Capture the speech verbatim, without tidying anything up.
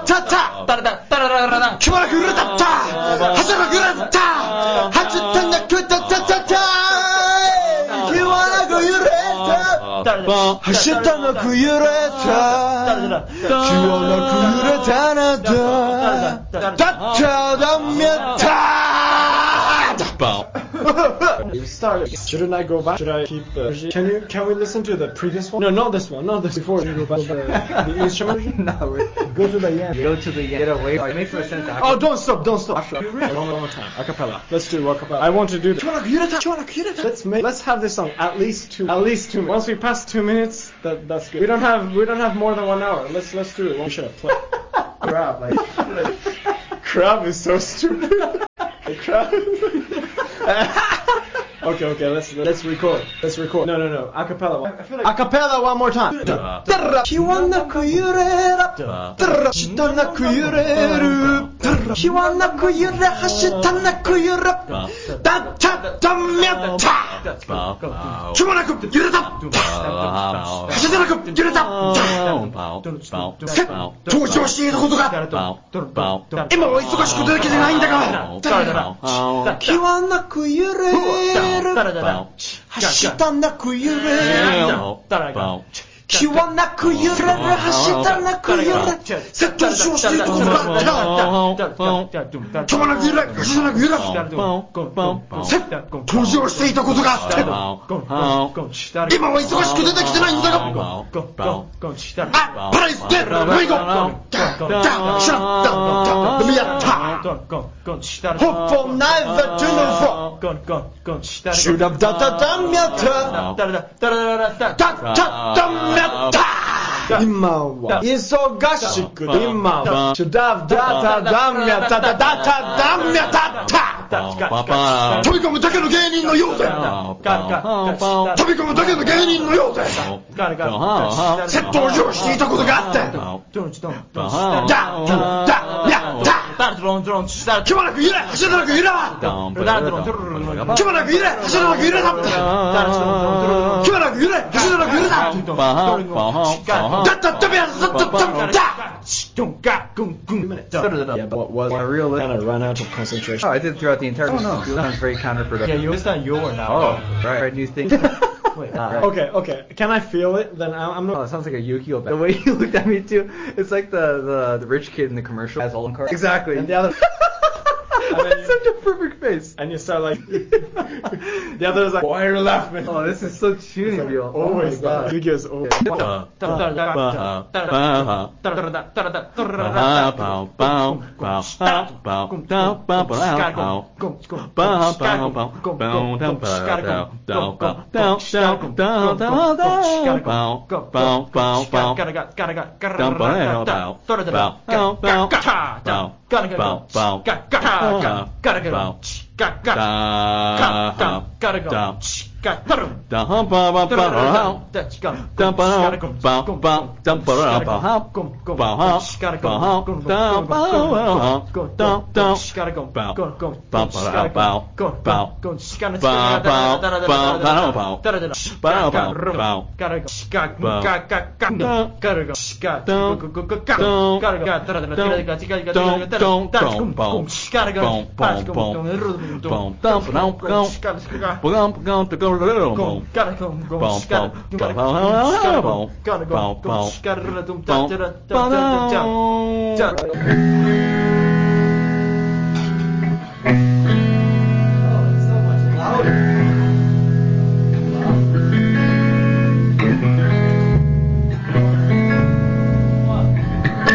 타타 따라다 키와라 그르다타 하자라 그르다타 하지탄나 그타타타타 키와라 그르다 하시탄나 그르다 키와라 그르다나다 타타담야타. You started. Shouldn't I go back? Should I keep the? Can you? Can we listen to the previous one? No, not this one. Not this. Before you go back to the, the instrument. No, go to the end. Go to the end. Get away. It makes no sense. Oh, don't stop! Don't stop! One more time. Acapella. Let's do acapella. I want to do. Let's make. Let's have this song at least two. At least two. Once we pass two minutes, that that's good. We don't have. We don't have more than one hour. Let's let's do it. We should have played. Crab. Like. Crab is so stupid. Crab. Okay, okay, let's let's record. Let's record. No, no, no. Acapella. I feel like acapella one more time. Hiwana kuyurera. Shitana kuyureru. Hiwana kuyure hashitana kuyura. Ta ta ta myata. Hiwana kuyurera. Hashitana kuyurera. set 登場していることが今は忙しくてできてないんだが気はなく揺れる走ったなく揺れる気はなく揺れる走ったなく揺れるセットしていることがあった気はなく揺れる走ったなく揺れるセット登場していたことがあって今は忙しくてできてないんだがあパライステルレイゴダダシャッダダミヤタホッポンナイザトゥノフォシュラダダダミヤタダダダダミヤタ今は忙しく今はシュダダダダミヤタダダダダミヤタ飛び込むだけの芸人のようで飛び込むだけの芸人のようでセットを用意していたことがあってダダダヤタ気まなく揺れ走らなく揺れは気まなく揺れ走らなく揺れだ気まなく揺れ走らなく揺れだダッダッダビアダッダッダッダYeah, but was I really kind of run out of concentration? Oh, I did throughout the entire. Oh no, sounds very counterproductive. Yeah, you it's not your now. Oh, right, right, new thing. Wait, uh, okay, okay. Can I feel it? Then I'm not. Oh, it sounds like a Yu-Gi-Oh! The way you looked at me too, it's like the the, the rich kid in the commercial has all the cards. Exactly. And the other. That's such a perfect face. And you start like. The other is like, why are you laughing? Oh, this is so tuning, like, Bill. Oh my god. Yu-Gi-Oh's over. Gotta go. Gotta go. Gotta go. Gotta go. Gotta go. Gotta go, go, gotta go, gotta go, gotta go, gotta go, gotta go,